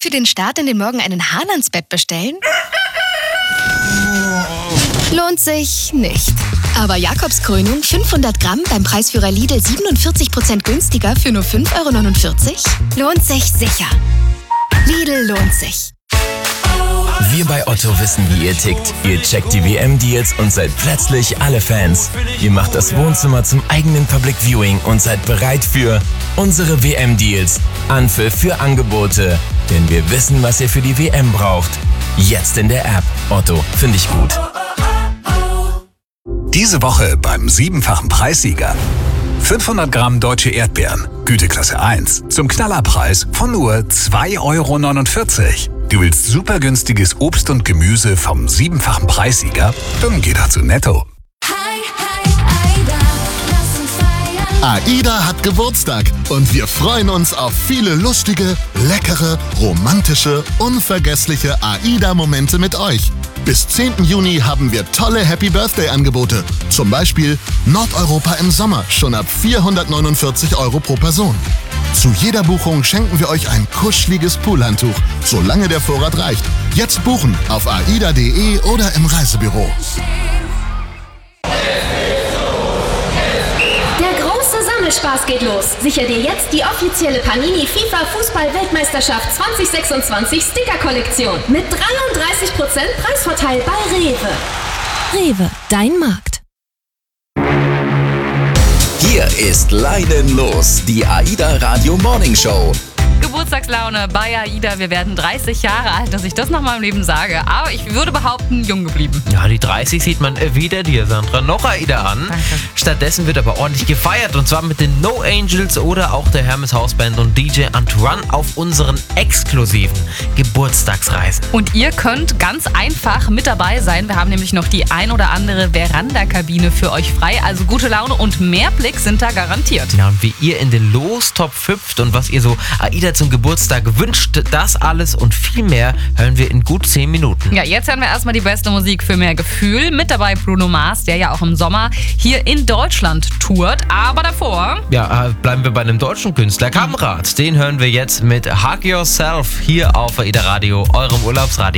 Für den Start in den Morgen einen Hahn ans Bett bestellen? Lohnt sich nicht. Aber Jakobskrönung 500 Gramm beim Preisführer Lidl 47% günstiger für nur 5,49 €? Lohnt sich sicher. Lidl lohnt sich. Wir bei Otto wissen, wie ihr tickt. Ihr checkt die WM-Deals und seid plötzlich alle Fans. Ihr macht das Wohnzimmer zum eigenen Public Viewing und seid bereit für unsere WM-Deals. Anpfiff für Angebote. Denn wir wissen, was ihr für die WM braucht. Jetzt in der App. Otto, finde ich gut. Diese Woche beim 7-fachen Preissieger. 500 Gramm deutsche Erdbeeren, Güteklasse 1, zum Knallerpreis von nur 2,49 €. Du willst super günstiges Obst und Gemüse vom 7-fachen Preissieger? Dann geh da zu Netto. AIDA hat Geburtstag und wir freuen uns auf viele lustige, leckere, romantische, unvergessliche AIDA-Momente mit euch. Bis 10. Juni haben wir tolle Happy-Birthday-Angebote. Zum Beispiel Nordeuropa im Sommer, schon ab 449 € pro Person. Zu jeder Buchung schenken wir euch ein kuscheliges Poolhandtuch, solange der Vorrat reicht. Jetzt buchen auf aida.de oder im Reisebüro. Spaß geht los. Sicher dir jetzt die offizielle Panini FIFA Fußball-Weltmeisterschaft 2026 Sticker-Kollektion mit 33% Preisvorteil bei Rewe. Rewe, dein Markt. Hier ist Leinen los, die AIDA Radio Morning Show. Geburtstagslaune bei AIDA. Wir werden 30 Jahre alt, dass ich das noch mal im Leben sage. Aber ich würde behaupten, jung geblieben. Ja, die 30 sieht man weder dir, Sandra, noch AIDA an. Danke. Stattdessen wird aber ordentlich gefeiert. Und zwar mit den No Angels oder auch der Hermes Hausband und DJ Antoine auf unseren exklusiven Geburtstagsreisen. Und ihr könnt ganz einfach mit dabei sein. Wir haben nämlich noch die ein oder andere Veranda-Kabine für euch frei. Also gute Laune und mehr Blick sind da garantiert. Ja, und wie ihr in den Lostopf hüpft und was ihr so AIDA zum Geburtstag wünscht, das alles und viel mehr hören wir in gut 10 Minuten. Ja, jetzt hören wir erstmal die beste Musik für mehr Gefühl. Mit dabei Bruno Mars, der ja auch im Sommer hier in Deutschland tourt. Aber davor... Ja, bleiben wir bei einem deutschen Künstler, Kamrat. Den hören wir jetzt mit Hug Yourself hier auf AIDA Radio, eurem Urlaubsradio.